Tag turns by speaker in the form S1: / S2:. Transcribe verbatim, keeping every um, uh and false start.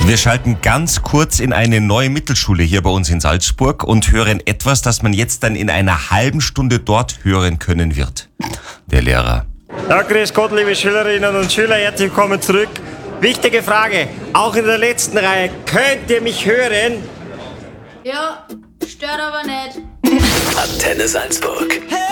S1: Wir schalten ganz kurz in eine neue Mittelschule hier bei uns in Salzburg und hören etwas, das man jetzt dann in einer halben Stunde dort hören können wird. Der Lehrer.
S2: Ja, grüß Gott, liebe Schülerinnen und Schüler, herzlich willkommen zurück. Wichtige Frage, auch in der letzten Reihe, könnt ihr mich hören?
S3: Ja, stört aber nicht.
S4: Antenne Salzburg.